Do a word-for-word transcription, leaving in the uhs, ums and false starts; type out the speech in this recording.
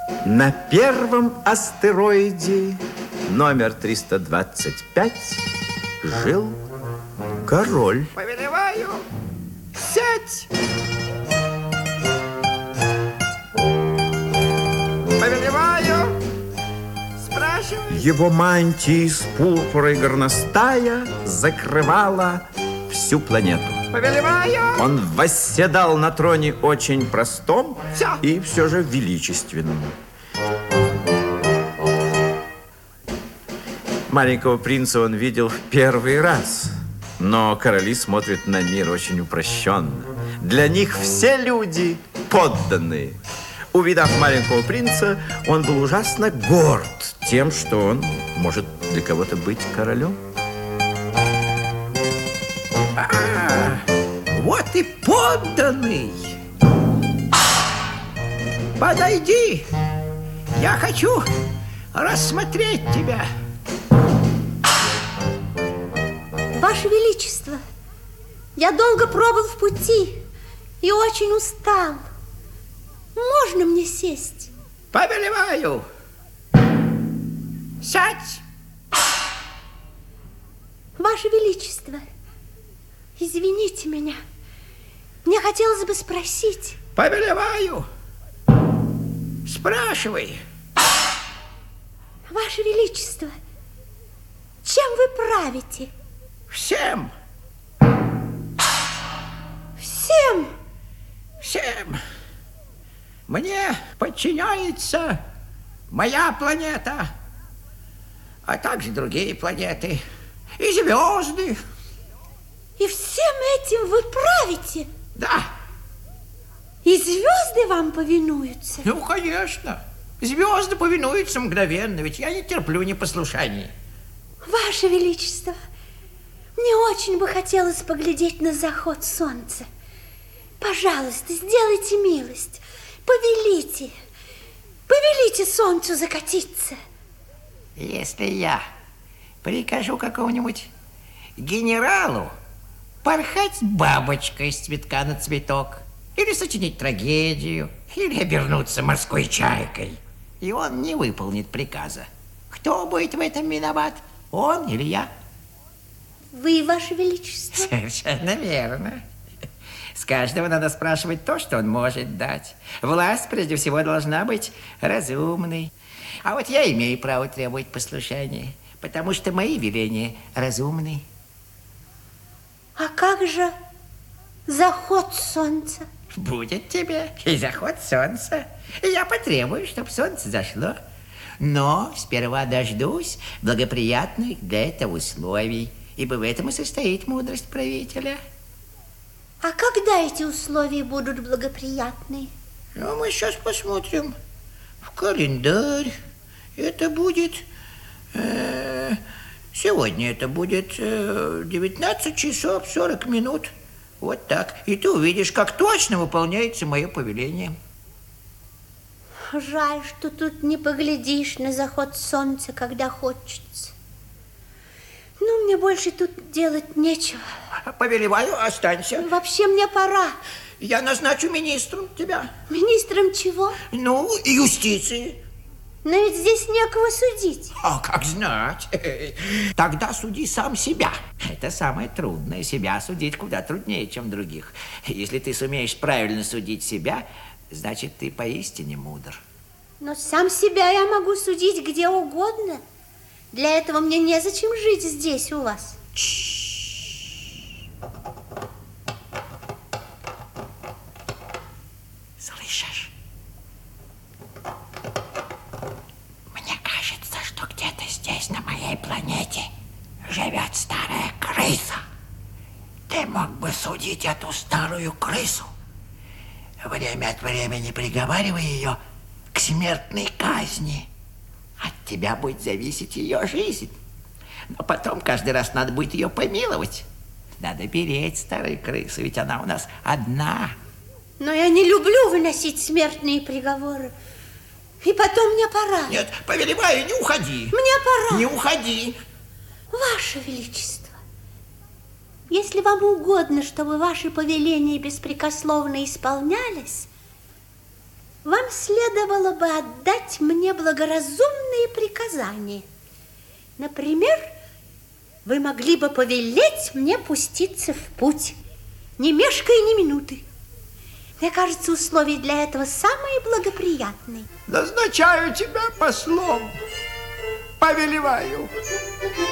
На первом астероиде номер триста двадцать пять жил король. Повелеваю, сядь! Повелеваю, спрашивай. Его мантия из пурпура и горностая закрывала всю планету. Повелеваю. Он восседал на троне очень простом Все. и все же величественном. Маленького принца он видел в первый раз, но короли смотрят на мир очень упрощенно. Для них все люди подданные. Увидав маленького принца, он был ужасно горд тем, что он может для кого-то быть королем. А, вот и подданный. Подойди. Я хочу рассмотреть тебя. Ваше Величество, я долго пробыл в пути и очень устал. Можно мне сесть? Повелеваю. Сядь. Ваше Величество, извините меня. Мне хотелось бы спросить. Повелеваю. Спрашивай. Ваше Величество, чем вы правите? Всем. Всем? Всем. Мне подчиняется моя планета, а также другие планеты и звезды. И всем этим вы правите? Да. И звезды вам повинуются? Ну, конечно. Звезды повинуются мгновенно, ведь я не терплю непослушаний. Ваше Величество, мне очень бы хотелось поглядеть на заход солнца. Пожалуйста, сделайте милость. Повелите, повелите солнцу закатиться. Если я прикажу какому-нибудь генералу порхать с бабочкой с цветка на цветок, или сочинить трагедию, или обернуться морской чайкой, и он не выполнит приказа, кто будет в этом виноват, он или я? Вы, Ваше Величество. Совершенно верно. С каждого надо спрашивать то, что он может дать. Власть, прежде всего, должна быть разумной. А вот я имею право требовать послушания, потому что мои веления разумны. А как же заход солнца? Будет тебе и заход солнца. Я потребую, чтобы солнце зашло. Но сперва дождусь благоприятных для этого условий, ибо в этом и состоит мудрость правителя. А когда эти условия будут благоприятны? Ну, мы сейчас посмотрим в календарь. Это будет... Э, сегодня это будет э, девятнадцать часов сорок минут. Вот так. И ты увидишь, как точно выполняется мое повеление. Жаль, что тут не поглядишь на заход солнца, когда хочется. Ну, мне больше тут делать нечего. Повелеваю, останься. Вообще мне пора. Я назначу министром тебя. Министром чего? Ну, юстиции. Но ведь здесь некого судить. А как знать? Тогда суди сам себя. Это самое трудное. Себя судить куда труднее, чем других. Если ты сумеешь правильно судить себя, значит, ты поистине мудр. Но сам себя я могу судить где угодно. Для этого мне незачем жить здесь у вас. Слышишь? Мне кажется, что где-то здесь, на моей планете, живет старая крыса. Ты мог бы судить эту старую крысу. Время от времени приговаривай ее к смертной казни. От тебя будет зависеть ее жизнь. Но потом каждый раз надо будет ее помиловать. Надо беречь старую крысу, ведь она у нас одна. Но я не люблю выносить смертные приговоры. И потом мне пора. Нет, повелеваю, не уходи. Мне пора. Не уходи. Ваше Величество, если вам угодно, чтобы ваши повеления беспрекословно исполнялись, вам следовало бы отдать мне благоразумные приказания. Например, вы могли бы повелеть мне пуститься в путь, не мешкая ни минуты. Мне кажется, условия для этого самые благоприятные. Назначаю тебя послом. Повелеваю.